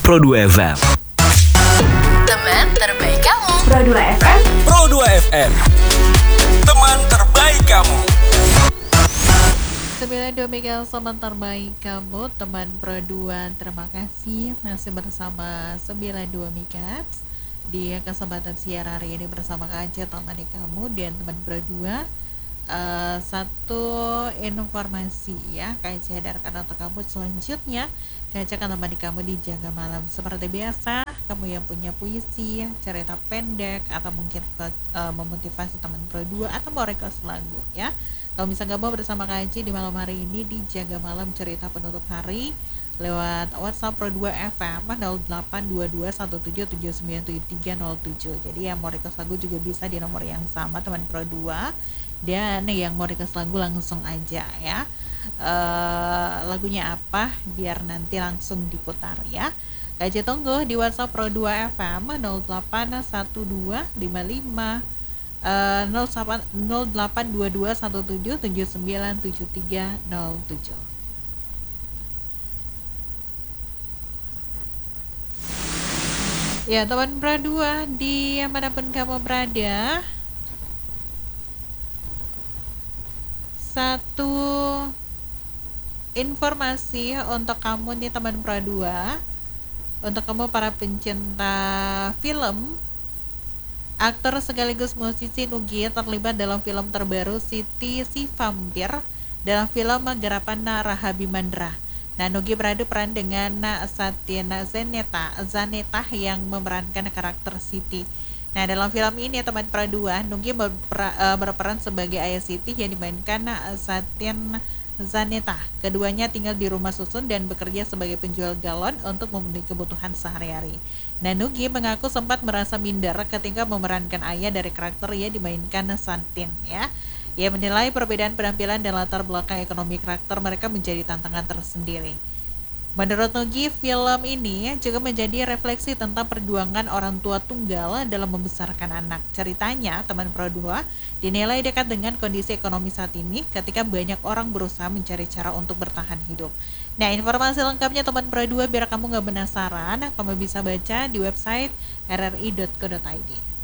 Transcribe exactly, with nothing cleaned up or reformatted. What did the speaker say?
Pro dua F M. Teman terbaik kamu. Pro dua F M. Pro dua F M. Teman terbaik kamu. sembilan puluh dua megahertz teman terbaik kamu, teman Pro dua. Terima kasih masih bersama sembilan puluh dua megahertz di kesempatan siaran hari ini bersama Kak Aceh, teman kamu dan teman Pro dua. Uh, satu informasi ya Kak Aceh hadirkan untuk kamu selanjutnya. Kak Aceh akan temani kamu di Jaga Malam seperti biasa. Kamu yang punya puisi, cerita pendek atau mungkin uh, memotivasi teman Pro dua atau mau request lagu ya, kalau bisa gabung bersama Kak Aceh di malam hari ini di Jaga Malam cerita penutup hari lewat WhatsApp Pro dua F M nol delapan dua dua satu tujuh tujuh sembilan tujuh tiga nol tujuh. Jadi yang mau request lagu juga bisa di nomor yang sama teman Pro dua, dan yang mau request lagu langsung aja ya. Uh, lagunya apa biar nanti langsung diputar ya. Kak Aceh tunggu di WhatsApp Pro dua F M nol delapan satu dua lima lima Uh, nol delapan dua dua satu tujuh tujuh sembilan tujuh tiga nol tujuh. Ya teman Pro dua di manapun kamu berada, satu informasi untuk kamu nih teman Pro dua, untuk kamu para pencinta film. Aktor sekaligus musisi Nugie terlibat dalam film terbaru Siti Si Vampir dalam film garapan Rahabi Mandra. Nah, Nugie beradu peran dengan Satyana Zaneta, Zaneta yang memerankan karakter Siti. Nah, dalam film ini teman Pro dua, Nugie berper, uh, berperan sebagai ayah Siti yang dimainkan Satyana Zaneta. Keduanya tinggal di rumah susun dan bekerja sebagai penjual galon untuk memenuhi kebutuhan sehari-hari. Nah, Nugie mengaku sempat merasa minder ketika memerankan ayah dari karakter yang dimainkan Santin ya. Ia menilai perbedaan penampilan dan latar belakang ekonomi karakter mereka menjadi tantangan tersendiri. Menurut Nugie, film ini juga menjadi refleksi tentang perjuangan orang tua tunggal dalam membesarkan anak. Ceritanya, teman Pro dua dinilai dekat dengan kondisi ekonomi saat ini ketika banyak orang berusaha mencari cara untuk bertahan hidup. Nah, informasi lengkapnya teman Pro dua biar kamu gak penasaran, kamu bisa baca di website r r i dot co dot i d.